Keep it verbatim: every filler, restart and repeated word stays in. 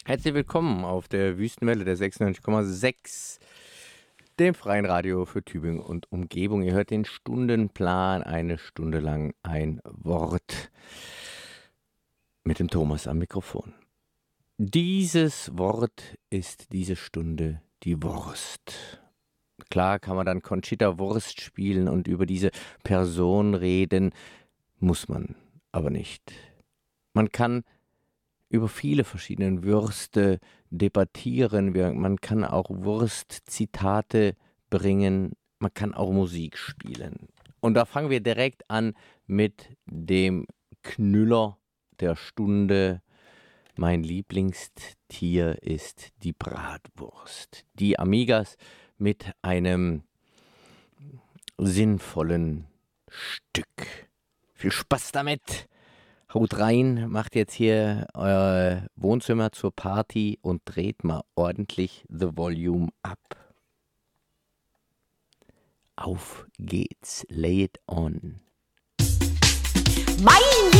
Herzlich willkommen auf der Wüstenwelle der sechsundneunzig Komma sechs, dem freien Radio für Tübingen und Umgebung. Ihr hört den Stundenplan, eine Stunde lang ein Wort mit dem Thomas am Mikrofon. Dieses Wort ist diese Stunde die Wurst. Klar kann man dann Conchita Wurst spielen und über diese Person reden, muss man aber nicht. Man kann über viele verschiedene Würste debattieren. Wir, man kann auch Wurstzitate bringen. Man kann auch Musik spielen. Und da fangen wir direkt an mit dem Knüller der Stunde. Mein Lieblingstier ist die Bratwurst. Die Amigas mit einem sinnvollen Stück. Viel Spaß damit! Haut rein, macht jetzt hier euer Wohnzimmer zur Party und dreht mal ordentlich the volume ab. Auf geht's, lay it on. Mein